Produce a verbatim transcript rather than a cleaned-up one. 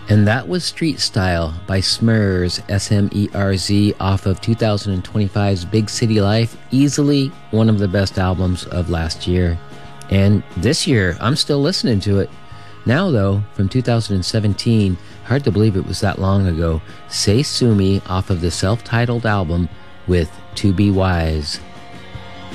And that was Street Style by Smerz, S M E R Z, off of two thousand twenty-five's Big City Life, easily one of the best albums of last year. And this year, I'm still listening to it. Now though, from two thousand seventeen, hard to believe it was that long ago, Sei Sumi off of the self-titled album with To Be Wise.